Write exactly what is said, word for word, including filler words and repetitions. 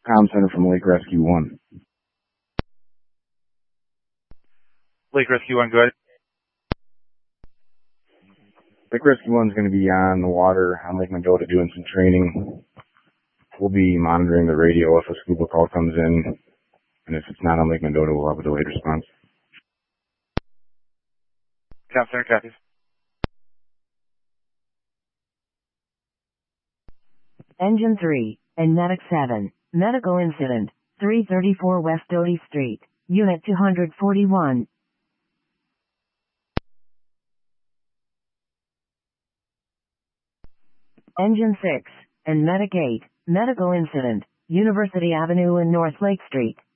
Comm Center from Lake Rescue one. Lake Rescue one, go ahead. Lake Rescue one is going to be on the water on Lake Mendota doing some training. We'll be monitoring the radio if a scuba call comes in, and if it's not on Lake Mendota, we'll have a delayed response. Comm Center copies. Engine three, and Medic seven, medical incident, three thirty-four West Doty Street, Unit two forty-one. Engine six, and Medic eight, medical incident, University Avenue and North Lake Street,